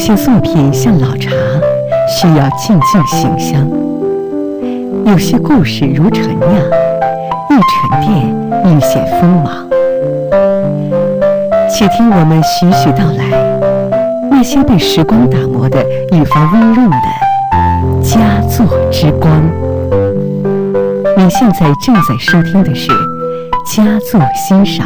些作品像老茶，需要静静醒香；有些故事如陈酿，愈沉淀愈显锋芒。且听我们徐徐道来，那些被时光打磨的愈发温润的佳作之光。你现在正在收听的是佳作欣赏。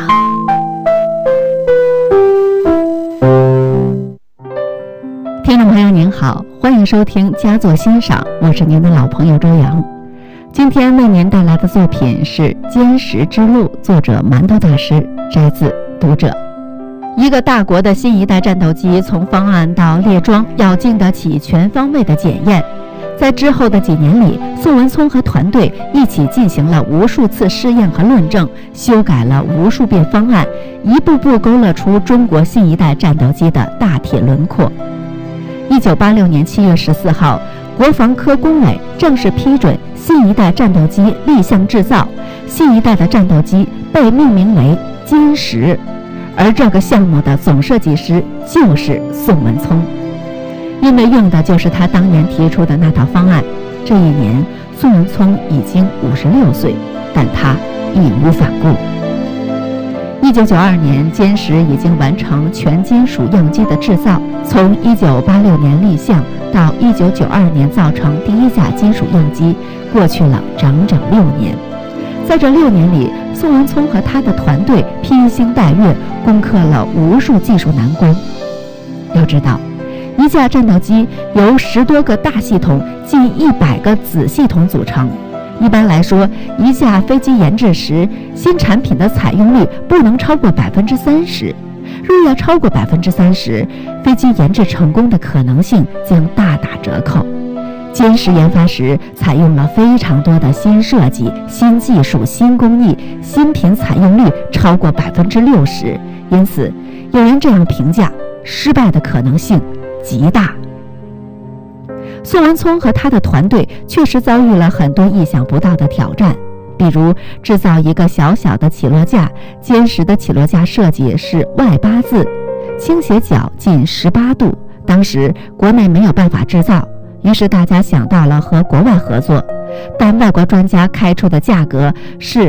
听众朋友您好，欢迎收听佳作欣赏，我是您的老朋友周洋。今天为您带来的作品是《坚实之路》，作者馒头大师，摘自读者。一个大国的新一代战斗机从方案到列装要经得起全方位的检验。在之后的几年里，宋文聪和团队一起进行了无数次试验和论证，修改了无数遍方案，一步步勾勒出中国新一代战斗机的大体轮廓。1986年7月14号，国防科工委正式批准新一代战斗机立项制造，新一代的战斗机被命名为歼10，而这个项目的总设计师就是宋文聪。因为用的就是他当年提出的那套方案，这一年宋文聪已经56岁，但他义无反顾。1992年，歼10已经完成全金属样机的制造，从1986年立项到1992年造成第一架金属样机，过去了整整6年。在这6年里，宋文聪和他的团队披星戴月，攻克了无数技术难关。要知道，一架战斗机由10多个大系统、近100个子系统组成。一般来说，一架飞机研制时，新产品的采用率不能超过30%。若要超过30%，飞机研制成功的可能性将大打折扣。歼10研发时采用了非常多的新设计、新技术、新工艺，新品采用率超过60%。因此，有人这样评价：失败的可能性极大。宋文聪和他的团队确实遭遇了很多意想不到的挑战，比如制造一个小小的起落架，歼10的起落架设计是外8字，倾斜角近18度。当时国内没有办法制造，于是大家想到了和国外合作，但外国专家开出的价格是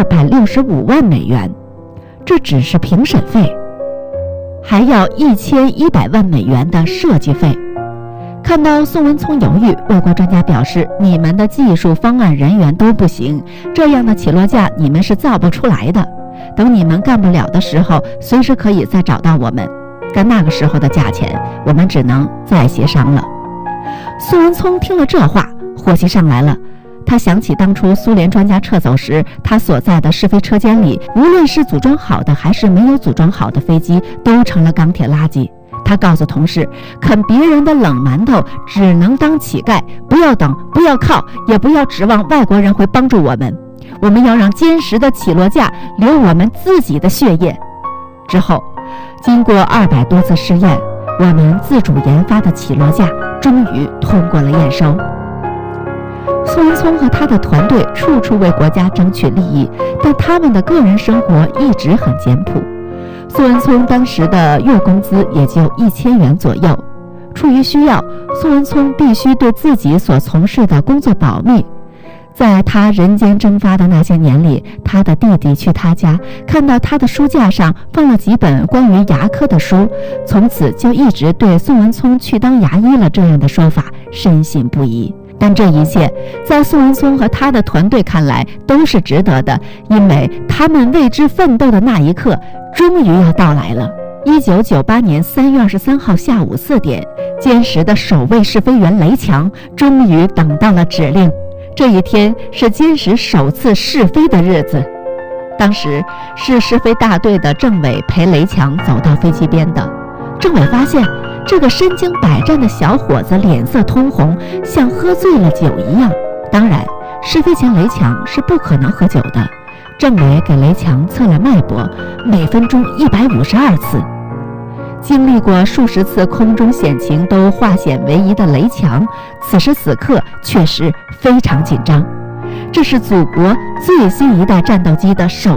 265万美元，这只是评审费，还要1100万美元的设计费。看到宋文聪犹豫，外国专家表示，你们的技术方案人员都不行，这样的起落架你们是造不出来的，等你们干不了的时候，随时可以再找到我们，但那个时候的价钱我们只能再协商了。宋文聪听了这话，火气上来了。他想起当初苏联专家撤走时，他所在的试飞车间里，无论是组装好的还是没有组装好的飞机，都成了钢铁垃圾。他告诉同事，啃别人的冷馒头只能当乞丐，不要等，不要靠，也不要指望外国人会帮助我们。我们要让歼10的起落架流我们自己的血液。之后，经过200多次试验，我们自主研发的起落架终于通过了验收。宋文聪和他的团队处处为国家争取利益，但他们的个人生活一直很简朴。宋文聪当时的月工资也就1000元左右。出于需要，宋文聪必须对自己所从事的工作保密。在他人间蒸发的那些年里，他的弟弟去他家，看到他的书架上放了几本关于牙科的书，从此就一直对宋文聪去当牙医了这样的说法深信不疑。但这一切在宋文聪和他的团队看来都是值得的，因为他们为之奋斗的那一刻终于要到来了。1998年3月23号下午4点，歼10的首位试飞员雷强终于等到了指令。这一天是歼10首次试飞的日子。当时是试飞大队的政委陪雷强走到飞机边的。政委发现这个身经百战的小伙子脸色通红，像喝醉了酒一样。当然，试飞前雷强是不可能喝酒的。政委给雷强测了脉搏，每分钟152次。经历过数十次空中险情都化险为夷的雷强，此时此刻确实非常紧张。这是祖国最新一代战斗机的首